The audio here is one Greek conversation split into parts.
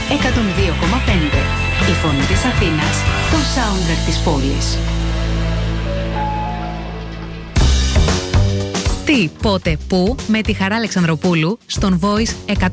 102,5. Η φωνή της Αθήνας, το soundtrack της πόλης. Τι, πότε, πού, με τη Χαρά Αλεξανδροπούλου στον Voice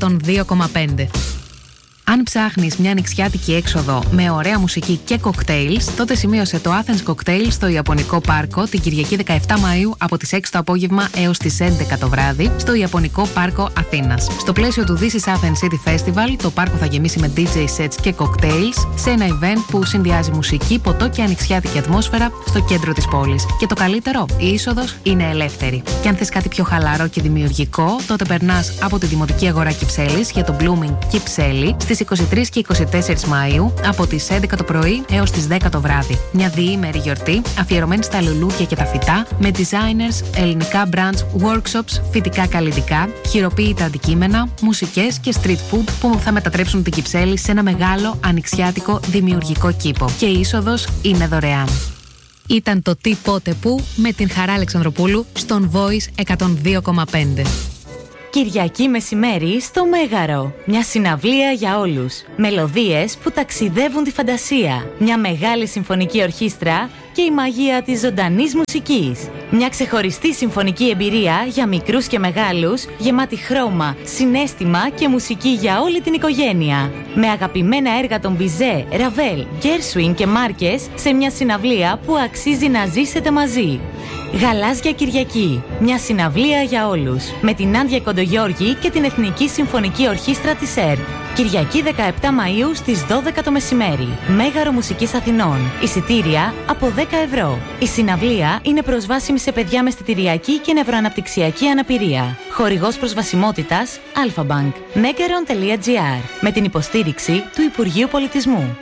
102,5. Αν ψάχνεις μια ανοιξιάτικη έξοδο με ωραία μουσική και κοκτέιλς, τότε σημείωσε το Athens Cocktail στο Ιαπωνικό Πάρκο την Κυριακή 17 Μαΐου από τις 6 το απόγευμα έως τις 11 το βράδυ στο Ιαπωνικό Πάρκο Αθήνας. Στο πλαίσιο του This is Athens City Festival, το πάρκο θα γεμίσει με DJ sets και cocktails σε ένα event που συνδυάζει μουσική, ποτό και ανοιξιάτικη ατμόσφαιρα στο κέντρο της πόλης. Και το καλύτερο, η είσοδος είναι ελεύθερη. Και αν θες κάτι πιο χαλαρό και δημιουργικό, τότε περνάς από τη Δημοτική Αγορά Κυψέλης για το Blooming Κυψέλη στις 23 και 24 Μαΐου από τις 11 το πρωί έως τις 10 το βράδυ. Μια διήμερη γιορτή αφιερωμένη στα λουλούδια και τα φυτά με designers, ελληνικά brands, workshops, φυτικά καλλιτικά, χειροποίητα αντικείμενα, μουσικές και street food που θα μετατρέψουν την Κυψέλη σε ένα μεγάλο ανοιξιάτικο δημιουργικό κήπο. Και η είσοδος είναι δωρεάν. Ήταν το Τι, πότε, πού με την Χαρά Αλεξανδροπούλου στον Voice 102,5. Κυριακή μεσημέρι στο Μέγαρο. Μια συναυλία για όλους. Μελωδίες που ταξιδεύουν τη φαντασία. Μια μεγάλη συμφωνική ορχήστρα και η μαγεία της ζωντανής μουσικής. Μια ξεχωριστή συμφωνική εμπειρία για μικρούς και μεγάλους, γεμάτη χρώμα, συναίσθημα και μουσική για όλη την οικογένεια. Με αγαπημένα έργα των Μπιζέ, Ραβέλ, Γκέρσουιν και Μάρκες σε μια συναυλία που αξίζει να ζήσετε μαζί. Γαλάζια Κυριακή. Μια συναυλία για όλους. Με την Άντια Κοντογιώργη και την Εθνική Συμφωνική Ορχήστρα της ΕΡΤ. Κυριακή 17 Μαΐου στις 12 το μεσημέρι. Μέγαρο Μουσικής Αθηνών. Εισιτήρια από 10 ευρώ. Η συναυλία είναι προσβάσιμη σε παιδιά με αισθητηριακή και νευροαναπτυξιακή αναπηρία. Χορηγός προσβασιμότητας Alphabank. Megaron.gr. Με την υποστήριξη του Υπουργείου Πολιτισμού.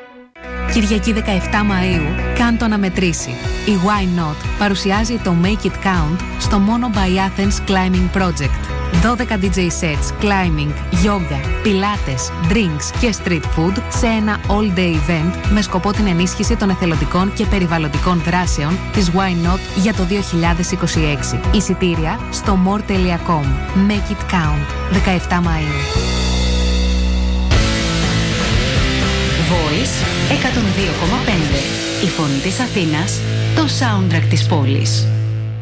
Κυριακή 17 Μαΐου, κάν το να μετρήσει. Η Why Not παρουσιάζει το Make It Count στο Mono by Athens Climbing Project. 12 DJ sets, climbing, yoga, πιλάτες, drinks και street food σε ένα all-day event με σκοπό την ενίσχυση των εθελοντικών και περιβαλλοντικών δράσεων της Why Not για το 2026. Εισιτήρια στο more.com. Make It Count. 17 Μαΐου. Voice 102,5. Η φωνή της Αθήνας, το soundtrack της πόλης.